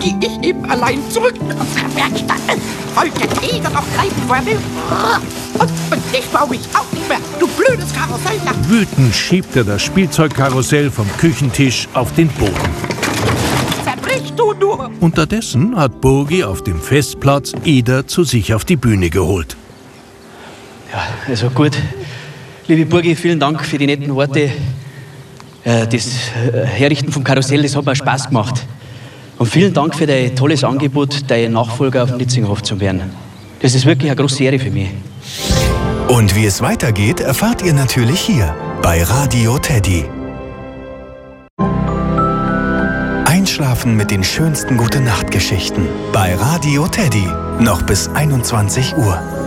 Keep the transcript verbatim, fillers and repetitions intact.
gehe ich eben allein zurück in unsere Werkstatt. Wollte jeder noch greifen, wo er will. Und, und ich traue mich auch nicht mehr, du blödes Karussell. Wütend schiebt er das Spielzeugkarussell vom Küchentisch auf den Boden. Zerbrich du nur! Unterdessen hat Burgi auf dem Festplatz Eder zu sich auf die Bühne geholt. Ja, also gut. Liebe Burgi, vielen Dank für die netten Worte. Äh, das Herrichten vom Karussell, das hat mir Spaß gemacht. Und vielen Dank für dein tolles Angebot, dein Nachfolger auf dem Litzinghof zu werden. Das ist wirklich eine große Ehre für mich. Und wie es weitergeht, erfahrt ihr natürlich hier bei Radio Teddy. Einschlafen mit den schönsten Gute-Nacht-Geschichten bei Radio Teddy. Noch bis einundzwanzig Uhr.